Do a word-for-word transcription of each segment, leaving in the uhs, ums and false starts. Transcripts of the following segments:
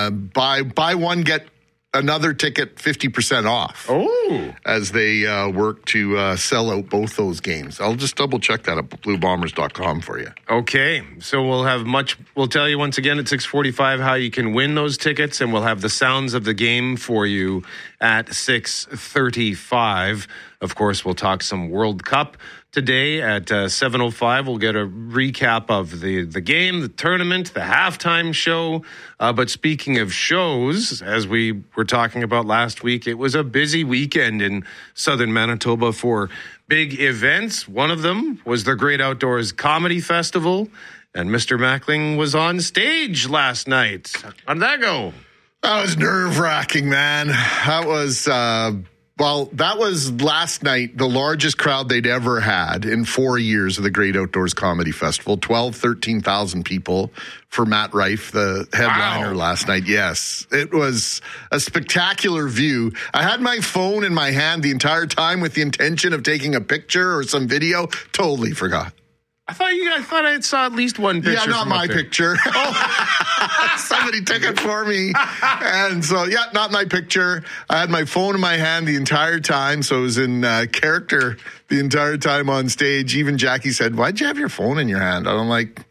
uh, buy buy one, get another ticket fifty percent off. Oh. As they uh, work to uh, sell out both those games. I'll just double check that at blue bombers dot com for you. Okay. So we'll have much, we'll tell you once again at six forty-five how you can win those tickets, and we'll have the sounds of the game for you at six thirty-five. Of course, we'll talk some World Cup today at uh, seven oh five. We'll get a recap of the, the game, the tournament, the halftime show. Uh, but speaking of shows, as we were talking about last week, it was a busy weekend in southern Manitoba for big events. One of them was the Great Outdoors Comedy Festival, and Mister Mackling was on stage last night. How'd that go? That was nerve-wracking, man. That was... Uh, Well, that was last night the largest crowd they'd ever had in four years of the Great Outdoors Comedy Festival. twelve, thirteen thousand people for Matt Rife, the headliner, wow. last night. Yes, it was a spectacular view. I had my phone in my hand the entire time with the intention of taking a picture or some video. Totally forgot. I thought you. I thought I saw at least one picture. Yeah, not my picture. Oh. Somebody took it for me, and so yeah, not my picture. I had my phone in my hand the entire time, so it was in uh, character the entire time on stage. Even Jackie said, "Why'd you have your phone in your hand?" And I'm like,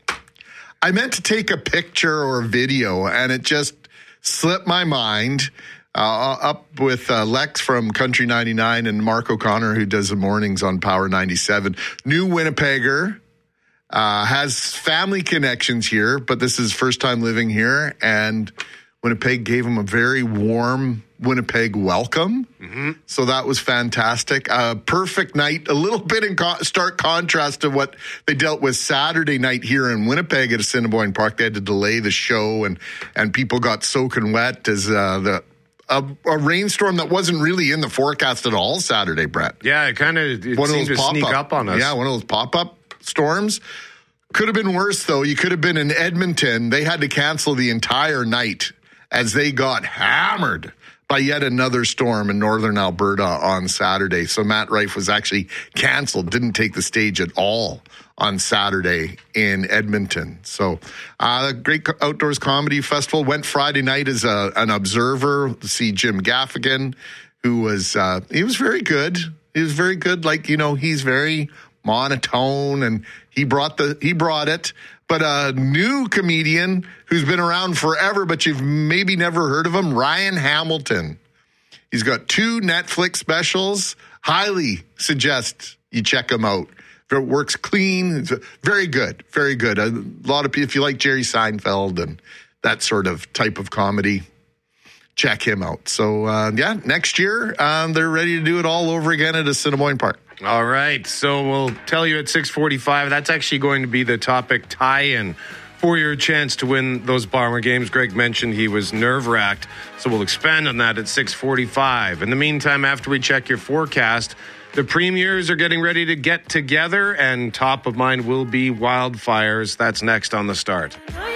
"I meant to take a picture or a video, and it just slipped my mind." Uh, up with uh, Lex from Country ninety-nine and Mark O'Connor, who does the mornings on Power ninety-seven. New Winnipegger. Uh, has family connections here, but this is his first time living here, and Winnipeg gave him a very warm Winnipeg welcome. Mm-hmm. So that was fantastic. Uh, perfect night, a little bit in co- stark contrast to what they dealt with Saturday night here in Winnipeg at Assiniboine Park. They had to delay the show, and, and people got soaking wet as uh, the A, a rainstorm that wasn't really in the forecast at all Saturday, Brett. Yeah, it kind of seemed to sneak up on us. Yeah, one of those pop-up storms. Could have been worse, though. You could have been in Edmonton. They had to cancel the entire night as they got hammered by yet another storm in northern Alberta on Saturday. So Matt Rife was actually canceled, didn't take the stage at all on Saturday in Edmonton. So uh, the Great Outdoors Comedy Festival went Friday night as a, an observer to see Jim Gaffigan, who was, uh, he was very good. He was very good. Like, you know, he's very monotone, and he brought the he brought it. But a new comedian who's been around forever, but you've maybe never heard of him, Ryan Hamilton. He's got two Netflix specials. Highly suggest you check him out. It works clean. It's very good, very good. A lot of people, if you like Jerry Seinfeld and that sort of type of comedy, check him out. So, uh, yeah, next year, um, they're ready to do it all over again at Assiniboine Park. All right, so we'll tell you at six forty-five. That's actually going to be the topic tie-in for your chance to win those Bomber games. Greg mentioned he was nerve-wracked, so we'll expand on that at six forty-five. In the meantime, after we check your forecast, the premiers are getting ready to get together, and top of mind will be wildfires. That's next on The Start.